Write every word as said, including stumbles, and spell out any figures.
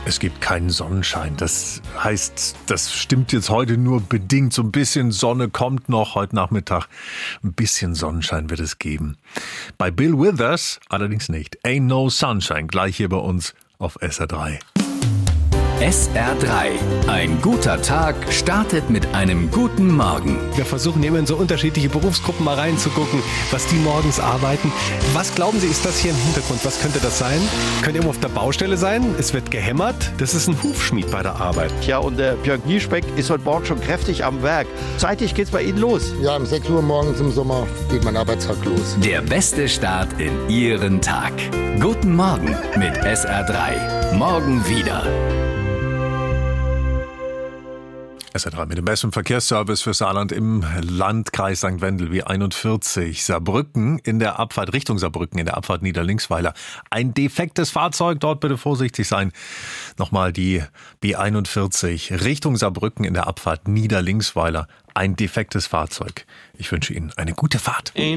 Es gibt keinen Sonnenschein. Das heißt, das stimmt jetzt heute nur bedingt. So ein bisschen Sonne kommt noch heute Nachmittag. Ein bisschen Sonnenschein wird es geben. Bei Bill Withers allerdings nicht. Ain't No Sunshine. Gleich hier bei uns auf S R drei. S R drei. Ein guter Tag startet mit einem guten Morgen. Wir versuchen immer in so unterschiedliche Berufsgruppen mal reinzugucken, was die morgens arbeiten. Was glauben Sie, ist das hier im Hintergrund? Was könnte das sein? Könnte irgendwo auf der Baustelle sein? Es wird gehämmert. Das ist ein Hufschmied bei der Arbeit. Ja, und der Björn Giesbeck ist heute Morgen schon kräftig am Werk. Zeitig geht's bei Ihnen los. Ja, um sechs Uhr morgens im Sommer geht mein Arbeitstag los. Der beste Start in Ihren Tag. Guten Morgen mit S R drei. Morgen wieder. S R drei mit dem besten Verkehrsservice für Saarland im Landkreis Sankt Wendel, B einundvierzig. Saarbrücken in der Abfahrt, Richtung Saarbrücken in der Abfahrt Niederlinksweiler. Ein defektes Fahrzeug, dort bitte vorsichtig sein. Nochmal die B einundvierzig Richtung Saarbrücken in der Abfahrt Niederlinksweiler. Ein defektes Fahrzeug. Ich wünsche Ihnen eine gute Fahrt.